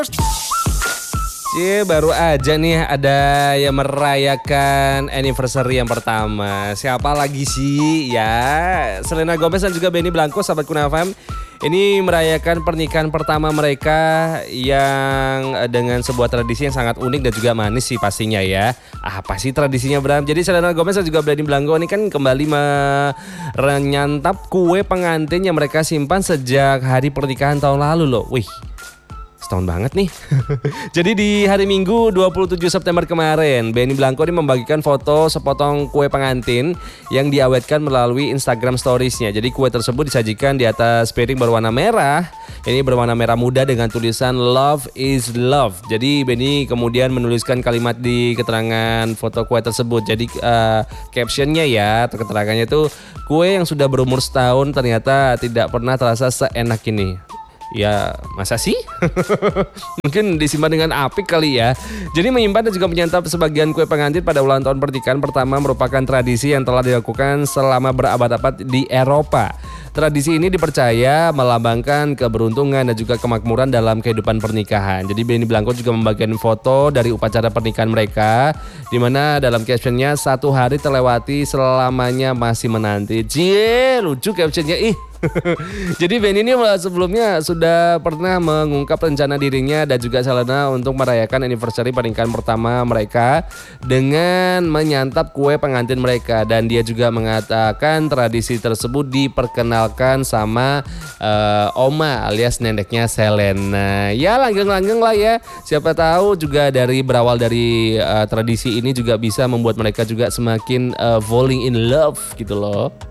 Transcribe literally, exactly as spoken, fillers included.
Cie, baru aja nih ada yang merayakan anniversary yang pertama. Siapa lagi sih? Ya, Selena Gomez dan juga Benny Blanco, sahabat Kuna F M. Ini merayakan pernikahan pertama mereka yang dengan sebuah tradisi yang sangat unik dan juga manis sih pastinya ya. Apa sih tradisinya, Bram? Jadi Selena Gomez dan juga Benny Blanco ini kan kembali menyantap kue pengantin yang mereka simpan sejak hari pernikahan tahun lalu loh. Wih, setahun banget nih. Jadi di hari Minggu dua puluh tujuh September kemarin, Benny Blanco ini membagikan foto sepotong kue pengantin yang diawetkan melalui Instagram Stories-nya. Jadi kue tersebut disajikan di atas piring berwarna merah. Ini berwarna merah muda dengan tulisan Love is Love. Jadi Benny kemudian menuliskan kalimat di keterangan foto kue tersebut. Jadi uh, captionnya ya, atau keterangannya itu, kue yang sudah berumur setahun ternyata tidak pernah terasa seenak ini. Ya, masa sih? Mungkin disimpan dengan apik kali ya. Jadi menyimpan dan juga menyantap sebagian kue pengantin pada ulang tahun pernikahan pertama merupakan tradisi yang telah dilakukan selama berabad-abad di Eropa. Tradisi ini dipercaya melambangkan keberuntungan dan juga kemakmuran dalam kehidupan pernikahan. Jadi Benny Blanco juga membagikan foto dari upacara pernikahan mereka, di mana dalam captionnya, satu hari terlewati selamanya masih menanti. Cie, lucu captionnya ih. Jadi Benny ini sebelumnya sudah pernah mengungkap rencana dirinya dan juga Selena untuk merayakan anniversary pernikahan pertama mereka dengan menyantap kue pengantin mereka, dan dia juga mengatakan tradisi tersebut diperkenalkan sama uh, Oma alias neneknya Selena. Ya, langgeng-langgeng lah ya. Siapa tahu juga dari berawal dari uh, tradisi ini juga bisa membuat mereka juga semakin uh, falling in love gitu loh.